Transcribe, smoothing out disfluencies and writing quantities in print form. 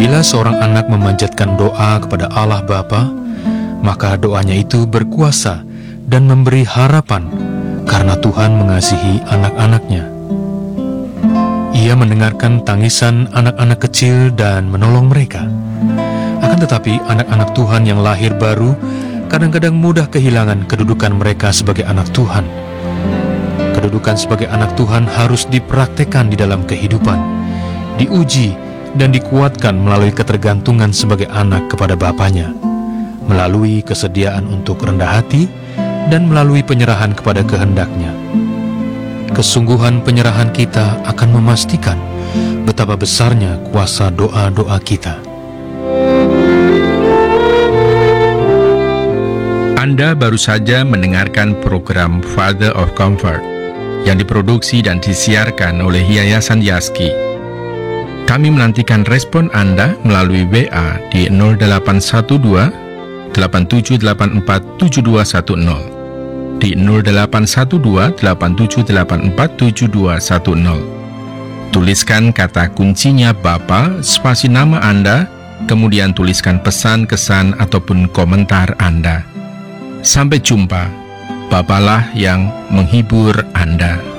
Apabila seorang anak memanjatkan doa kepada Allah Bapa, maka doanya itu berkuasa dan memberi harapan karena Tuhan mengasihi anak-anaknya. Ia mendengarkan tangisan anak-anak kecil dan menolong mereka. Akan tetapi anak-anak Tuhan yang lahir baru kadang-kadang mudah kehilangan kedudukan mereka sebagai anak Tuhan. Kedudukan sebagai anak Tuhan harus dipraktekkan di dalam kehidupan, diuji dan dikuatkan melalui ketergantungan sebagai anak kepada Bapanya, melalui kesediaan untuk rendah hati, dan melalui penyerahan kepada kehendak-Nya. Kesungguhan penyerahan kita akan memastikan betapa besarnya kuasa doa-doa kita. Anda baru saja mendengarkan program Father of Comfort yang diproduksi dan disiarkan oleh Yayasan Yaski. Kami menantikan respon Anda melalui WA di 0812 8784 7210, di 0812 8784 7210. Tuliskan kata kuncinya Bapa, spasi nama Anda, kemudian tuliskan pesan, kesan, ataupun komentar Anda. Sampai jumpa. Bapalah yang menghibur Anda.